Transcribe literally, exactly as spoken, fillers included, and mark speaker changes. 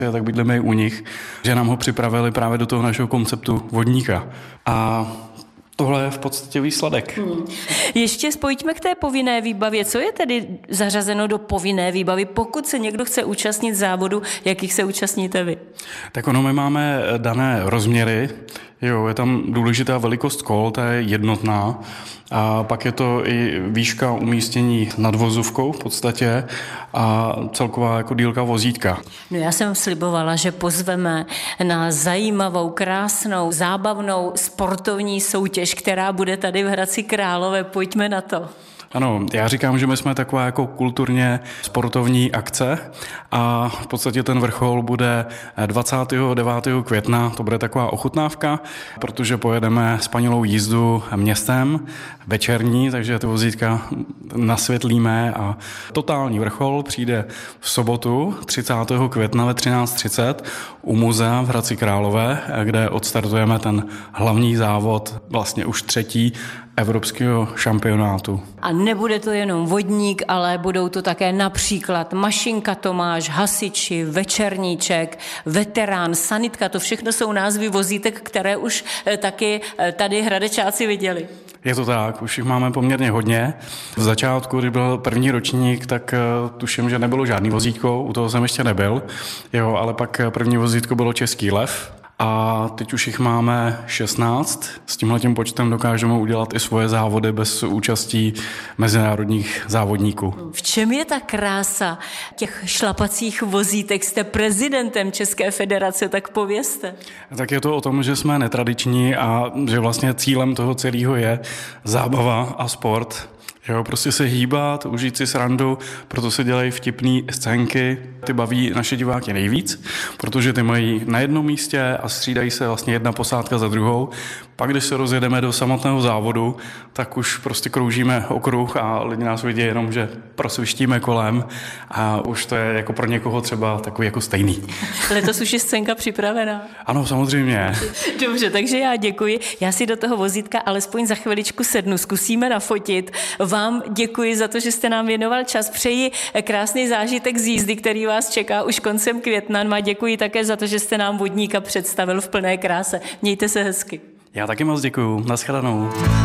Speaker 1: tak bydlíme i u nich, že nám ho připravili právě do toho našeho konceptu vodníka. A tohle je v podstatě výsledek. Hmm.
Speaker 2: Ještě spojíme k té povinné výbavě. Co je tedy zařazeno do povinné výbavy, pokud se někdo chce účastnit závodu, jakých se účastníte vy?
Speaker 1: Tak ono, my máme dané rozměry. Jo, je tam důležitá velikost kol, ta je jednotná. A pak je to i výška umístění nad vozovkou v podstatě a celková jako dílka vozítka.
Speaker 2: No já jsem slibovala, že pozveme na zajímavou, krásnou, zábavnou sportovní soutěž, která bude tady v Hradci Králové. Pojďme na to.
Speaker 1: Ano, já říkám, že my jsme taková jako kulturně sportovní akce a v podstatě ten vrchol bude dvacátého devátého května, to bude taková ochutnávka, protože pojedeme spanilou jízdu městem večerní, takže ty vozítka nasvětlíme a totální vrchol přijde v sobotu třicátého května ve třináct třicet u muzea v Hradci Králové, kde odstartujeme ten hlavní závod, vlastně už třetí evropského šampionátu.
Speaker 2: A nebude to jenom vodník, ale budou to také například Mašinka Tomáš, hasiči, večerníček, veterán, sanitka, to všechno jsou názvy vozítek, které už taky tady hradečáci viděli.
Speaker 1: Je to tak, už jich máme poměrně hodně. V začátku, kdy byl první ročník, tak tuším, že nebylo žádný vozítko, u toho jsem ještě nebyl, jo, ale pak první vozítko bylo Český lev. A teď už jich máme šestnáct. S tímhletím počtem dokážeme udělat i svoje závody bez účastí mezinárodních závodníků.
Speaker 2: V čem je ta krása těch šlapacích vozítek? Jste prezidentem České federace, tak povězte.
Speaker 1: Tak je to o tom, že jsme netradiční a že vlastně cílem toho celého je zábava a sport. Jo, prostě se hýbat, užít si srandu, proto se dělají vtipný scénky. Ty baví naše diváky nejvíc, protože ty mají na jednom místě a střídají se vlastně jedna posádka za druhou. Pak, když se rozjedeme do samotného závodu, tak už prostě kroužíme okruh a lidi nás vidí jenom, že prosvištíme kolem a už to je jako pro někoho třeba takový jako stejný.
Speaker 2: Letos už je scénka připravená.
Speaker 1: Ano, samozřejmě.
Speaker 2: Dobře, takže já děkuji. Já si do toho vozítka alespoň za chviličku sednu, zkusíme nafotit. Vám děkuji za to, že jste nám věnoval čas. Přeji krásný zážitek z jízdy, který vás čeká už koncem května. A děkuji také za to, že jste nám vodníka představil v plné kráse. Mějte se hezky.
Speaker 1: Já taky moc děkuju. Naschledanou.